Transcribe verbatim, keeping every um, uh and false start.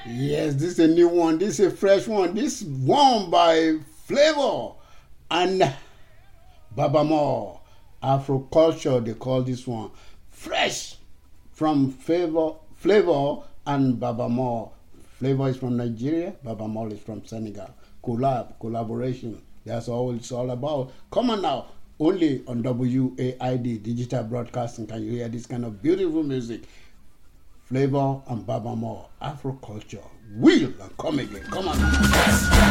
Yes, this is a new one. This is a fresh one. This one by Flavor and Baba More. Afro culture, they call this one. Fresh from Flavor, Flavor and Baba More. Flavor is from Nigeria, Baba More is from Senegal. Collab, collaboration. That's all it's all about. Come on now. Only on W A I D, Digital Broadcasting, can you hear this kind of beautiful music. Flavor and Baba More, Afro culture. Will and come again. Come on.